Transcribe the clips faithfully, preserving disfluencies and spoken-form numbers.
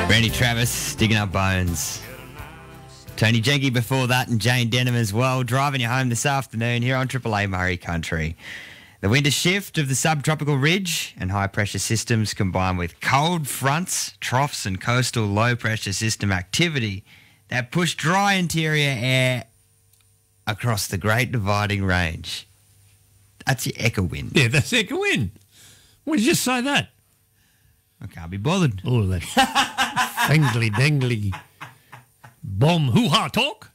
Randy Travis, Digging Up Bones. Tony Jenke before that, and Jane Denham as well, driving you home this afternoon here on Triple A Murray Country. The winter shift of the subtropical ridge and high-pressure systems combined with cold fronts, troughs and coastal low-pressure system activity that push dry interior air across the Great Dividing Range. That's your echo wind. Yeah, that's echo wind. Why did you just say that? I can't be bothered. All that fangly dangly bomb hoo-ha talk.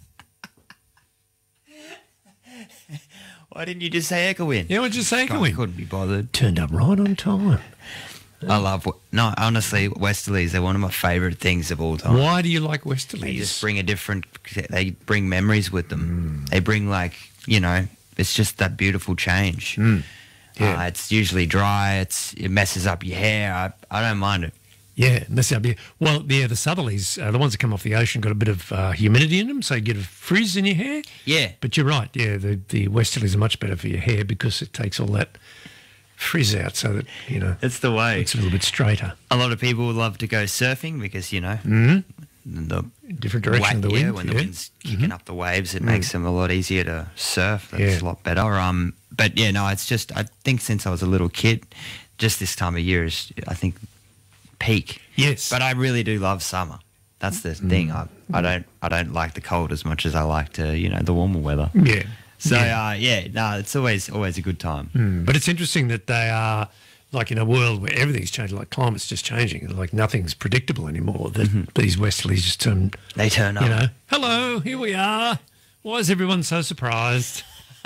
Why didn't you just say echo wind? Yeah, what'd you say, echo I wind? couldn't be bothered. Turned up right on time. I love, no, honestly, westerlies, they're one of my favourite things of all time. Why do you like They westerlies? just bring a different, they bring memories with them. Mm. They bring like, you know, it's just that beautiful change. Mm. Yeah. Uh, it's usually dry, it's it messes up your hair. I, I don't mind it. Yeah, mess up. Yeah. Well, yeah, the southerlies, uh, the ones that come off the ocean, got a bit of uh, humidity in them, so you get a frizz in your hair. Yeah. But you're right. Yeah, the the westerlies are much better for your hair because it takes all that frizz out, so that you know It's the way. it's a little bit straighter. A lot of people love to go surfing because, you know, Mm-hmm. the Different direction of the yeah, wind. when the yeah. wind's kicking Mhm. up the waves, it makes them a lot easier to surf. That's Yeah. a lot better. Um, but yeah, no, it's just I think since I was a little kid, just this time of year is I think peak. Yes. But I really do love summer. That's the thing. I I don't I don't like the cold as much as I like to you know the warmer weather. Yeah. So yeah. uh, yeah, no, it's always always a good time. Mm. But it's interesting that they are, like in a world where everything's changing, like climate's just changing, like nothing's predictable anymore, that these westerlies just turn, They turn up. you know, hello, here we are. Why is everyone so surprised?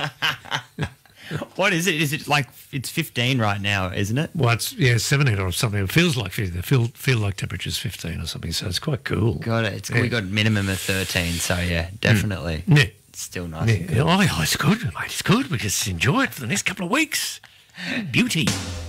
What is it? Is it like it's fifteen right now, isn't it? Well, it's, yeah, seventeen or something. It feels like fifteen. It feel, feel like temperature's fifteen or something, so it's quite cool. Got it. It's Yeah. we got minimum of thirteen. So yeah, definitely. Yeah. It's still nice. Yeah. Oh, yeah, it's good, mate. It's good. We just enjoy it for the next couple of weeks. Beauty.